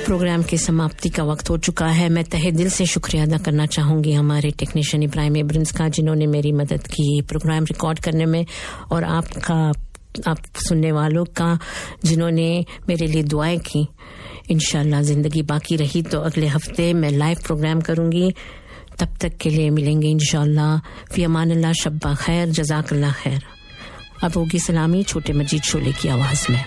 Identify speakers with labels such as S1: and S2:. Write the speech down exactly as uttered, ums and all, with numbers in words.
S1: Programme की समाप्ति का वक्त हो चुका है। मैं तहे दिल से शुक्रिया अदा करना चाहूँगी हमारे टेक्नीशियन इब्राहिम इब्रिंस का, जिन्होंने मेरी मदद की प्रोग्राम रिकॉर्ड करने में, और आपका, आप सुनने वालों का, जिन्होंने मेरे लिए दुआएं की। इंशाल्लाह ज़िंदगी बाकी रही तो अगले हफ्ते मैं लाइव प्रोग्राम करूँगी। तब तक के लिए मिलेंगे इंशाल्लाह। फ़ी अमानिल्लाह, शब्बा खैर, जज़ाकल्लाह खैर। अब होगी सलामी छोटे मजीद शोले की आवाज़ में।